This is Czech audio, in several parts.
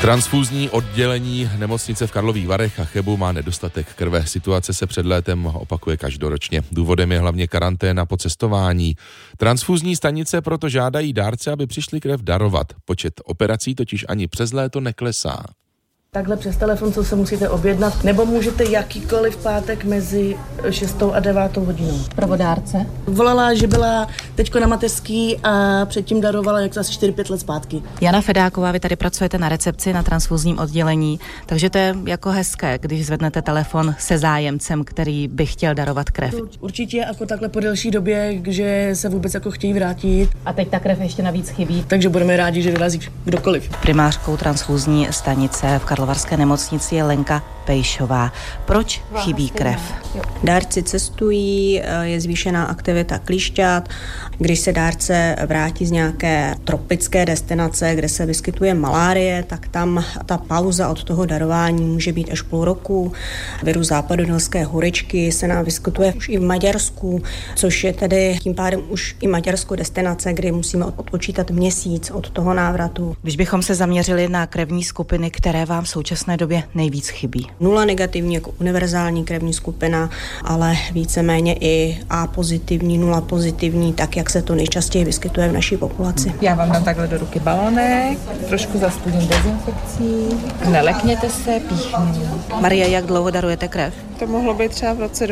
Transfúzní oddělení nemocnice v Karlových Varech a Chebu má nedostatek krve. Situace se před létem opakuje každoročně. Důvodem je hlavně karanténa po cestování. Transfúzní stanice proto žádají dárce, aby přišli krev darovat. Počet operací totiž ani přes léto neklesá. Takhle přes telefon, co se musíte objednat, nebo můžete jakýkoliv pátek mezi 6. a 9. hodinou. Pravodárce? Volala, že byla teďko na mateřský a předtím darovala jak asi 4-5 let zpátky. Jana Fedáková, vy tady pracujete na recepci na transfúzním oddělení, takže to je jako hezké, když zvednete telefon se zájemcem, který by chtěl darovat krev. Určitě jako takhle po delší době, že se vůbec jako chtějí vrátit. A teď ta krev ještě navíc chybí. Takže budeme rádi, že dorazí kdokoliv. Primářkou transfúzní stanice v Karlovarské nemocnici je Lenka Pejšová. Proč chybí krev? Dárci cestují, je zvýšená aktivita klíšťat. Když se dárce vrátí z nějaké tropické destinace, kde se vyskytuje malárie, tak tam ta pauza od toho darování může být až půl roku. Virus západonorské horečky se nám vyskytuje už i v Maďarsku, což je tedy tím pádem už i Maďarsko destinace, kdy musíme odpočítat měsíc od toho návratu. Když bychom se zaměřili na krevní skupiny, které vám v současné době nejvíc chybí? 0 negativní jako univerzální krevní skupina, ale víceméně i A pozitivní, 0 pozitivní, tak jak se to nejčastěji vyskytuje v naší populaci. Já vám dám takhle do ruky balonek, trošku zastudím dezinfekcí, nelekněte se, píchni. Marie, jak dlouho darujete krev? To mohlo být třeba v roce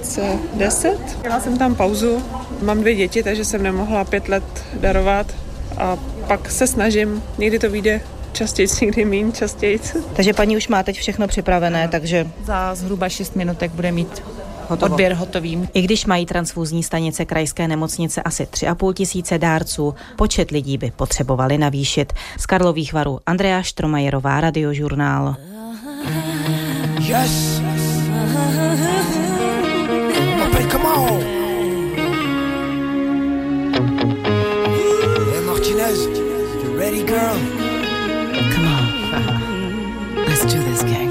2010. Měla jsem tam pauzu, mám 2 děti, takže jsem nemohla 5 let darovat a pak se snažím, někdy to vyjde častějc, někdy míň častějc. Takže paní už má teď všechno připravené, takže Za zhruba 6 minutek bude mít odběr hotový. i když mají transfúzní stanice krajské nemocnice asi 3,5 tisíce dárců, počet lidí by potřebovali navýšit. Z Karlových Varů Andrea Štromajerová, Radiožurnál. Yes. Okay, come on. Hey Martinez, you ready, girl? Come on. Let's do this, gang.